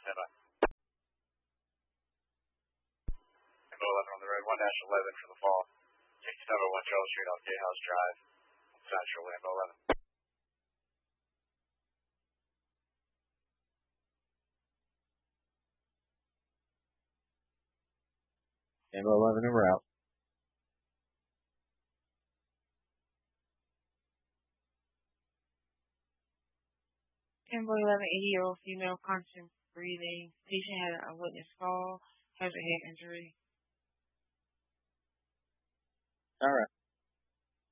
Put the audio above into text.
Stand by. Lambo 11 on the road, 1-11 for the fall. 6701 Charles Street off Gatehouse Drive. Central Lambo 11. Lambo 11 en route. Lambo 11, 80-year-old female, constant breathing. Patient had a witness fall, has a head injury. All right.